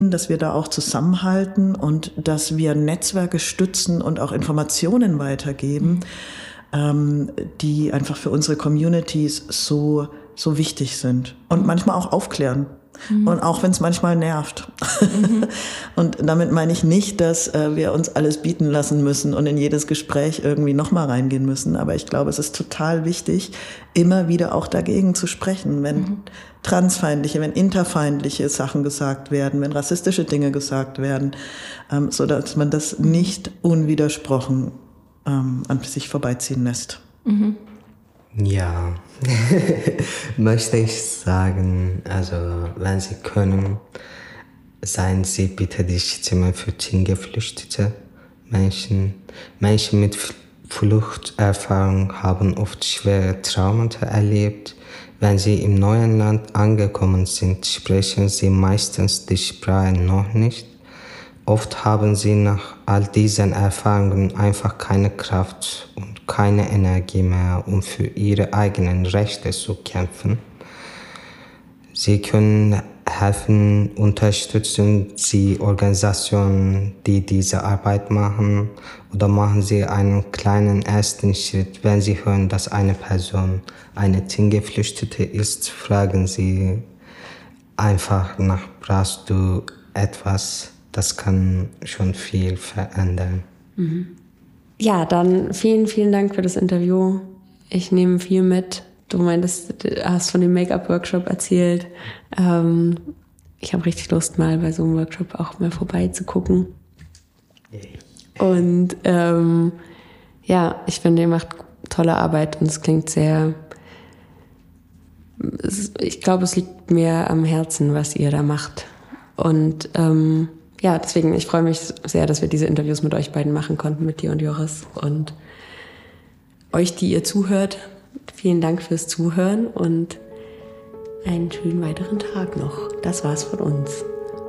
dass wir da auch zusammenhalten und dass wir Netzwerke stützen und auch Informationen weitergeben, die einfach für unsere Communities so wichtig sind und manchmal auch aufklären. Und auch wenn es manchmal nervt. Und damit meine ich nicht, dass wir uns alles bieten lassen müssen und in jedes Gespräch irgendwie nochmal reingehen müssen. Aber ich glaube, es ist total wichtig, immer wieder auch dagegen zu sprechen, wenn transfeindliche, wenn interfeindliche Sachen gesagt werden, wenn rassistische Dinge gesagt werden, so dass man das nicht unwidersprochen an sich vorbeiziehen lässt. Ja, möchte ich sagen, also wenn Sie können, seien Sie bitte die Stimme für geflüchtete Menschen. Menschen mit Fluchterfahrung haben oft schwere Traumata erlebt. Wenn sie im neuen Land angekommen sind, sprechen sie meistens die Sprache noch nicht. Oft haben sie nach all diesen Erfahrungen einfach keine Kraft und keine Energie mehr, um für ihre eigenen Rechte zu kämpfen. Sie können helfen, unterstützen Sie Organisationen, die diese Arbeit machen, oder machen Sie einen kleinen ersten Schritt. Wenn Sie hören, dass eine Person eine Geflüchtete ist, fragen Sie einfach nach, brauchst du etwas? Das kann schon viel verändern. Ja, dann vielen, vielen Dank für das Interview. Ich nehme viel mit. Du meintest, du hast von dem Make-up-Workshop erzählt. Ich habe richtig Lust, mal bei so einem Workshop auch mal vorbeizugucken. Und ja, ich finde, ihr macht tolle Arbeit und es klingt sehr... Ich glaube, es liegt mir am Herzen, was ihr da macht. Und ja, deswegen, ich freue mich sehr, dass wir diese Interviews mit euch beiden machen konnten, mit dir und Joris. Und euch, die ihr zuhört, vielen Dank fürs Zuhören und einen schönen weiteren Tag noch. Das war's von uns.